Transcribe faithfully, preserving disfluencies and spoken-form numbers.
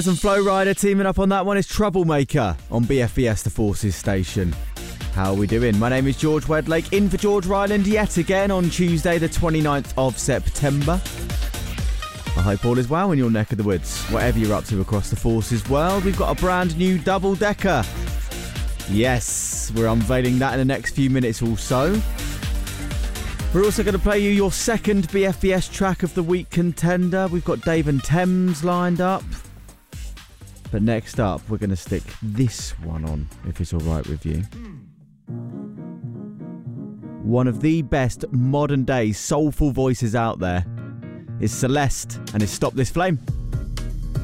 And Flow Rider teaming up on that one is Troublemaker on B F B S The Forces station. How are we doing? My name is George Wedlake, in for George Ryland yet again on Tuesday the twenty-ninth of September. I hope all is well in your neck of the woods. Whatever you're up to across the Forces world, we've got a brand new double-decker. Yes, we're unveiling that in the next few minutes or so. We're also going to play you your second B F B S track of the week contender. We've got Dave and Thames lined up. But next up, we're going to stick this one on, if it's all right with you. One of the best modern-day soulful voices out there is Celeste and his Stop This Flame.